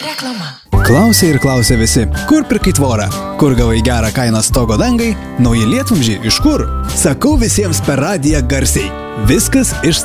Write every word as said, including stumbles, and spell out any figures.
Reklama. Klausė ir klausė visi, kur pirkai tvorą, kur gavai gerą kainą stogo dangai, nauji lietvamzdžiai iš kur? Sakau visiems per radiją garsiai, viskas iš